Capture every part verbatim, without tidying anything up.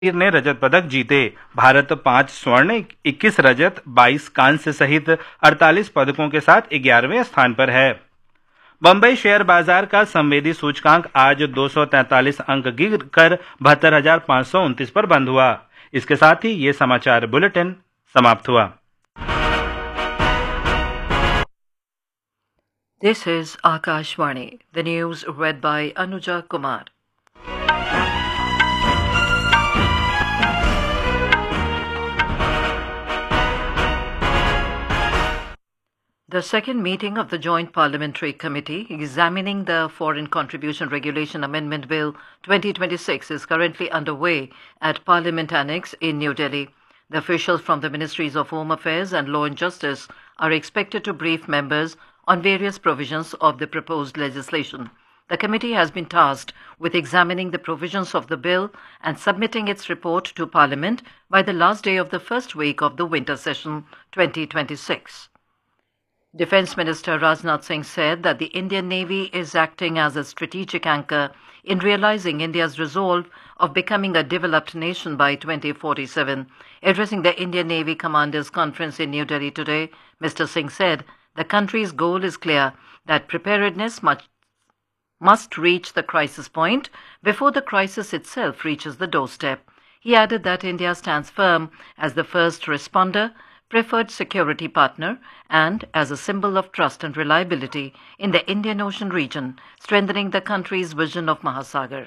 वीर ने रजत पदक जीते। भारत पांच स्वर्ण, इक्कीस रजत, बाईस कांस्य सहित अड़तालीस पदकों के साथ ग्यारहवें स्थान पर है। बंबई शेयर बाजार का संवेदी सूचकांक आज दो सौ तैंतालीस अंक गिर कर बहत्तर हजार पाँच सौ उनतीस पर बंद हुआ। इसके साथ ही ये समाचार बुलेटिन समाप्त हुआ। This is Akashvani. The news read by Anuja Kumar. The second meeting of the Joint Parliamentary Committee examining the Foreign Contribution Regulation Amendment Bill twenty twenty-six is currently underway at Parliament Annex in New Delhi. The officials from the Ministries of Home Affairs and Law and Justice are expected to brief members on various provisions of the proposed legislation. The committee has been tasked with examining the provisions of the bill and submitting its report to Parliament by the last day of the first week of the winter session twenty twenty-six. Defence Minister Rajnath Singh said that the Indian Navy is acting as a strategic anchor in realizing India's resolve of becoming a developed nation by twenty forty-seven. Addressing the Indian Navy Commanders Conference in New Delhi today, Mister Singh said the country's goal is clear, that preparedness must, must reach the crisis point before the crisis itself reaches the doorstep. He added that India stands firm as the first responder, preferred security partner, and as a symbol of trust and reliability in the Indian Ocean region, strengthening the country's vision of Mahasagar.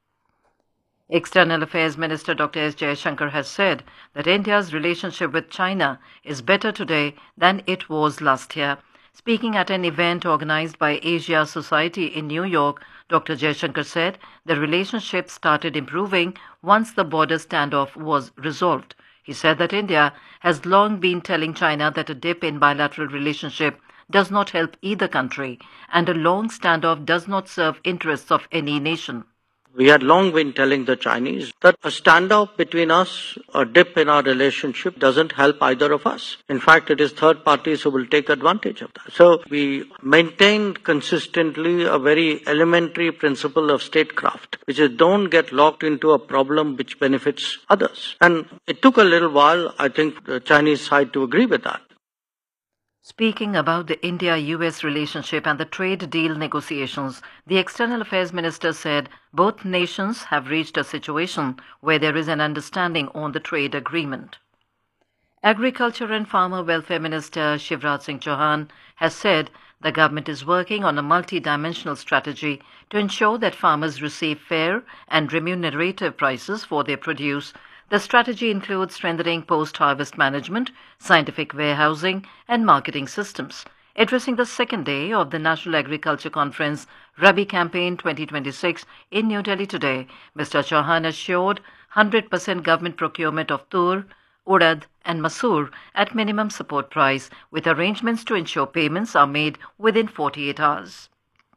External Affairs Minister Doctor S. Jaishankar has said that India's relationship with China is better today than it was last year. Speaking at an event organized by Asia Society in New York, Doctor Jaishankar said the relationship started improving once the border standoff was resolved. He said that India has long been telling China that a dip in bilateral relationship does not help either country, and a long standoff does not serve interests of any nation. We had long been telling the Chinese that a standoff between us, a dip in our relationship, doesn't help either of us. In fact, it is third parties who will take advantage of that. So we maintained consistently a very elementary principle of statecraft, which is don't get locked into a problem which benefits others. And it took a little while, I think, the Chinese side to agree with that. Speaking about the India U S relationship and the trade deal negotiations, the External Affairs Minister said both nations have reached a situation where there is an understanding on the trade agreement. Agriculture and Farmer Welfare Minister Shivraj Singh Chauhan has said the government is working on a multi-dimensional strategy to ensure that farmers receive fair and remunerative prices for their produce. The strategy includes strengthening post-harvest management, scientific warehousing, and marketing systems. Addressing the second day of the National Agriculture Conference Rabi Campaign twenty twenty-six in New Delhi today, Mister Chauhan assured one hundred percent government procurement of tur, urad, and masoor at minimum support price, with arrangements to ensure payments are made within forty-eight hours.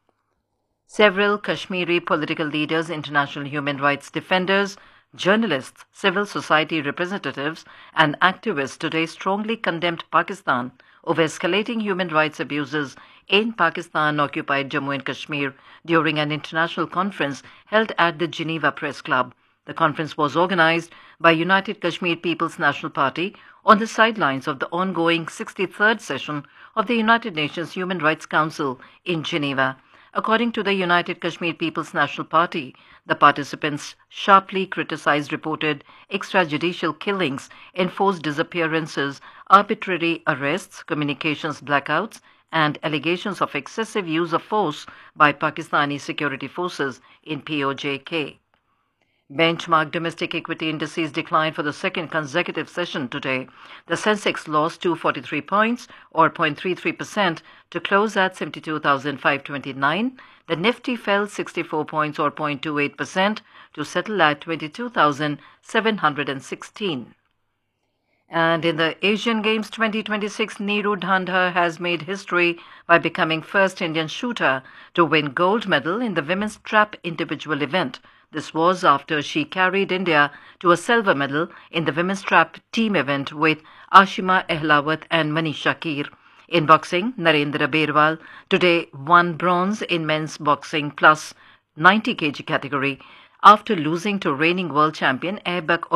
Several Kashmiri political leaders, international human rights defenders, journalists, civil society representatives, and activists today strongly condemned Pakistan over escalating human rights abuses in Pakistan-occupied Jammu and Kashmir during an international conference held at the Geneva Press Club. The conference was organized by United Kashmir People's National Party on the sidelines of the ongoing sixty-third session of the United Nations Human Rights Council in Geneva. According to the United Kashmir People's National Party, the participants sharply criticized reported extrajudicial killings, enforced disappearances, arbitrary arrests, communications blackouts, and allegations of excessive use of force by Pakistani security forces in P O J K. Benchmark domestic equity indices declined for the second consecutive session today. The Sensex lost two hundred forty-three points, or zero point three three percent, to close at seventy-two thousand five hundred twenty-nine. The Nifty fell sixty-four points, or zero point two eight percent, to settle at twenty-two thousand seven hundred sixteen. And in the Asian Games twenty twenty-six, Neeru Dhandha has made history by becoming first Indian shooter to win gold medal in the women's trap individual event. This was after she carried India to a silver medal in the women's trap team event with Ashima Ehlawat and Manisha Keer. In boxing, Narendra Berwal today won bronze in men's boxing plus ninety kilograms category. after losing to reigning world champion Airbak